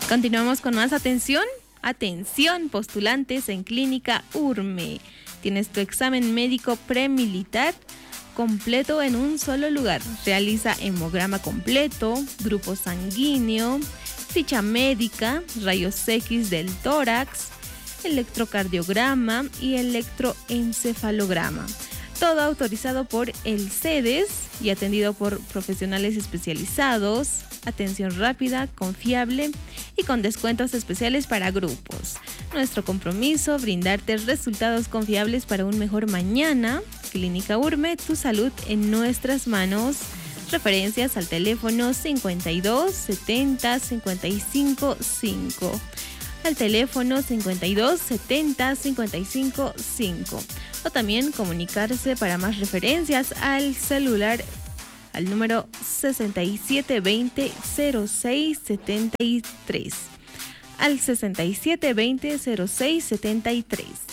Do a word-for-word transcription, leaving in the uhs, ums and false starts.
Continuamos con más atención. Atención, postulantes en Clínica Urme. Tienes tu examen médico premilitar completo en un solo lugar. Realiza hemograma completo, grupo sanguíneo, ficha médica, rayos X del tórax, electrocardiograma y electroencefalograma. Todo autorizado por el CEDES y atendido por profesionales especializados. Atención rápida, confiable y con descuentos especiales para grupos. Nuestro compromiso, brindarte resultados confiables para un mejor mañana. Clínica Urme, tu salud en nuestras manos. Referencias al teléfono cincuenta y dos setenta cincuenta y cinco cinco. Al teléfono cincuenta y dos setenta cincuenta y cinco cinco. O también comunicarse para más referencias al celular al número sesenta y siete veinte cero seis setenta y tres. Al sesenta y siete veinte cero seis setenta y tres.